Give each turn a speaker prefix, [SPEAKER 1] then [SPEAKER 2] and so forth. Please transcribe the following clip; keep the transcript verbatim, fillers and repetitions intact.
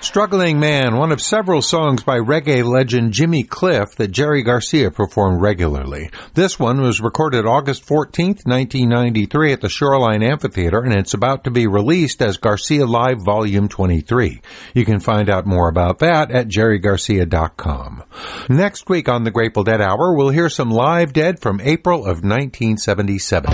[SPEAKER 1] Struggling Man, one of several songs by reggae legend Jimmy Cliff that Jerry Garcia performed regularly. This one was recorded August fourteenth, nineteen ninety-three at the Shoreline Amphitheater, and it's about to be released as Garcia Live Volume twenty-three. You can find out more about that at jerry garcia dot com. Next week on the Grateful Dead Hour, we'll hear some live Dead from April of nineteen seventy-seven.